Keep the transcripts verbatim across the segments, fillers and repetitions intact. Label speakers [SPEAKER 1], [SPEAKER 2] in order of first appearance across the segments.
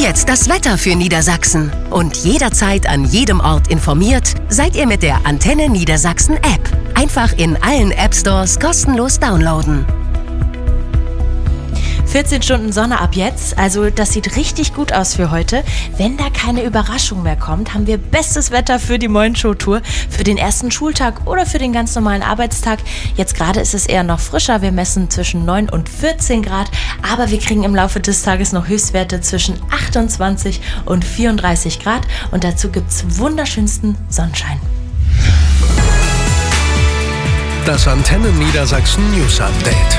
[SPEAKER 1] Jetzt das Wetter für Niedersachsen. Und jederzeit an jedem Ort informiert seid ihr mit der Antenne Niedersachsen App. Einfach in allen App Stores kostenlos downloaden.
[SPEAKER 2] vierzehn Stunden Sonne ab jetzt, also das sieht richtig gut aus für heute. Wenn da keine Überraschung mehr kommt, haben wir bestes Wetter für die Moin-Show-Tour, für den ersten Schultag oder für den ganz normalen Arbeitstag. Jetzt gerade ist es eher noch frischer, wir messen zwischen neun und vierzehn Grad, aber wir kriegen im Laufe des Tages noch Höchstwerte zwischen achtundzwanzig und vierunddreißig Grad und dazu gibt's wunderschönsten Sonnenschein.
[SPEAKER 3] Das Antenne Niedersachsen News Update.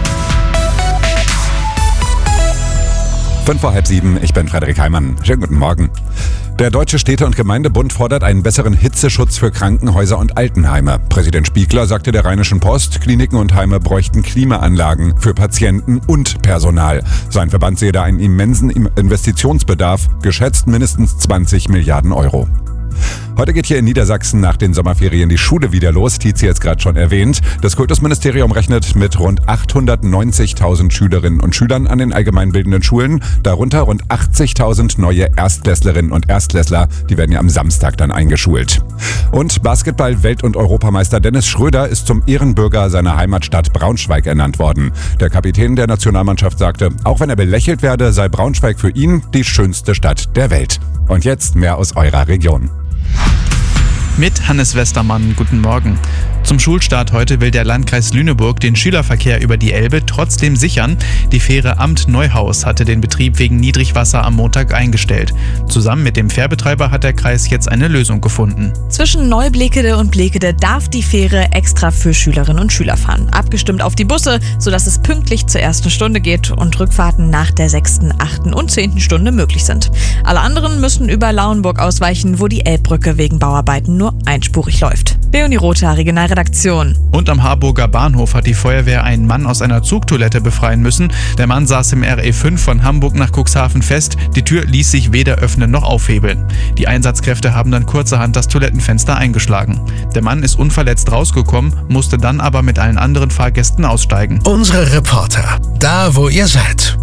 [SPEAKER 4] Fünf vor halb sieben, ich bin Frederik Heimann. Schönen guten Morgen. Der Deutsche Städte- und Gemeindebund fordert einen besseren Hitzeschutz für Krankenhäuser und Altenheime. Präsident Spiegler sagte der Rheinischen Post, Kliniken und Heime bräuchten Klimaanlagen für Patienten und Personal. Sein Verband sehe da einen immensen Investitionsbedarf, geschätzt mindestens zwanzig Milliarden Euro. Heute geht hier in Niedersachsen nach den Sommerferien die Schule wieder los, Tizi jetzt gerade schon erwähnt. Das Kultusministerium rechnet mit rund achthundertneunzigtausend Schülerinnen und Schülern an den allgemeinbildenden Schulen, darunter rund achtzigtausend neue Erstklässlerinnen und Erstklässler, die werden ja am Samstag dann eingeschult. Und Basketball-Welt- und Europameister Dennis Schröder ist zum Ehrenbürger seiner Heimatstadt Braunschweig ernannt worden. Der Kapitän der Nationalmannschaft sagte, auch wenn er belächelt werde, sei Braunschweig für ihn die schönste Stadt der Welt. Und jetzt mehr aus eurer Region.
[SPEAKER 5] Mit Hannes Westermann, guten Morgen. Zum Schulstart heute will der Landkreis Lüneburg den Schülerverkehr über die Elbe trotzdem sichern. Die Fähre Amt Neuhaus hatte den Betrieb wegen Niedrigwasser am Montag eingestellt. Zusammen mit dem Fährbetreiber hat der Kreis jetzt eine Lösung gefunden.
[SPEAKER 2] Zwischen Neublekede und Blekede darf die Fähre extra für Schülerinnen und Schüler fahren. Abgestimmt auf die Busse, sodass es pünktlich zur ersten Stunde geht und Rückfahrten nach der sechsten, achten und zehnten Stunde möglich sind. Alle anderen müssen über Lauenburg ausweichen, wo die Elbbrücke wegen Bauarbeiten nur einspurig läuft. Leonie Rother, Regionalredaktion.
[SPEAKER 5] Und am Harburger Bahnhof hat die Feuerwehr einen Mann aus einer Zugtoilette befreien müssen. Der Mann saß im R E fünf von Hamburg nach Cuxhaven fest. Die Tür ließ sich weder öffnen noch aufhebeln. Die Einsatzkräfte haben dann kurzerhand das Toilettenfenster eingeschlagen. Der Mann ist unverletzt rausgekommen, musste dann aber mit allen anderen Fahrgästen aussteigen.
[SPEAKER 3] Unsere Reporter, da wo ihr seid.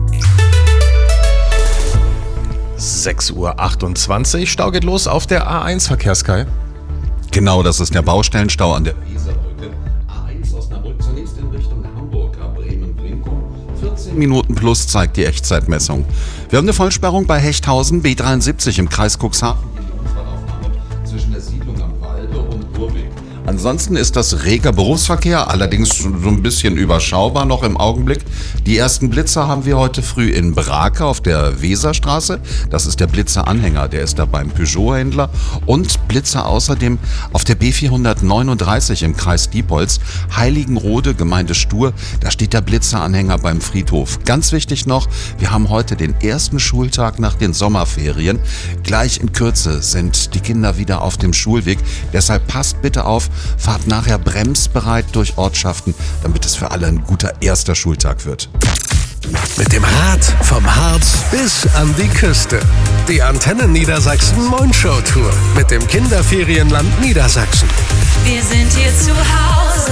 [SPEAKER 6] sechs Uhr achtundzwanzig, Stau geht los auf der A eins Verkehrskai.
[SPEAKER 7] Genau, das ist der Baustellenstau an der Weserbrücke. A eins Osnabrück zunächst in Richtung Hamburg, Bremen-Brinkum. vierzehn Minuten plus zeigt die Echtzeitmessung. Wir haben eine Vollsperrung bei Hechthausen, B dreiundsiebzig im Kreis Cuxhaven. Die Unfallaufnahme zwischen der Siedlung am Walde und Urweg. Ansonsten ist das reger Berufsverkehr, allerdings so ein bisschen überschaubar noch im Augenblick. Die ersten Blitzer haben wir heute früh in Brake auf der Weserstraße. Das ist der Blitzer-Anhänger, der ist da beim Peugeot-Händler. Und Blitzer außerdem auf der B vierhundertneununddreißig im Kreis Diepholz, Heiligenrode, Gemeinde Stur. Da steht der Blitzer-Anhänger beim Friedhof. Ganz wichtig noch, wir haben heute den ersten Schultag nach den Sommerferien. Gleich in Kürze sind die Kinder wieder auf dem Schulweg. Deshalb passt bitte auf, fahrt nachher bremsbereit durch Ortschaften, damit es für alle ein guter erster Schultag wird.
[SPEAKER 3] Mit dem Rad vom Harz bis an die Küste. Die Antenne Niedersachsen Moin-Show-Tour mit dem Kinderferienland Niedersachsen.
[SPEAKER 8] Wir sind hier zu Hause.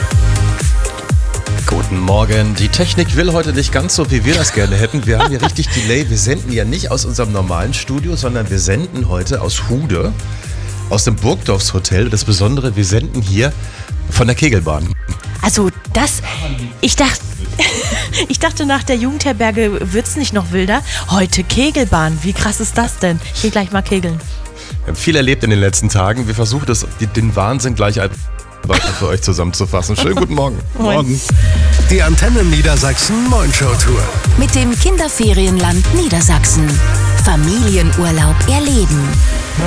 [SPEAKER 6] Guten Morgen. Die Technik will heute nicht ganz so, wie wir das gerne hätten. Wir haben hier richtig Delay. Wir senden ja nicht aus unserem normalen Studio, sondern wir senden heute aus Hude, aus dem Burgdorfs Hotel. Das Besondere, wir senden hier von der Kegelbahn.
[SPEAKER 2] Also das, ich dachte, ich dachte nach der Jugendherberge wird's nicht noch wilder. Heute Kegelbahn, wie krass ist das denn? Ich geh gleich mal kegeln.
[SPEAKER 6] Wir haben viel erlebt in den letzten Tagen. Wir versuchen das, den Wahnsinn gleich für euch zusammenzufassen. Schönen guten Morgen.
[SPEAKER 3] Morgen. Die Antenne Niedersachsen Moin-Show-Tour.
[SPEAKER 1] Mit dem Kinderferienland Niedersachsen. Familienurlaub erleben.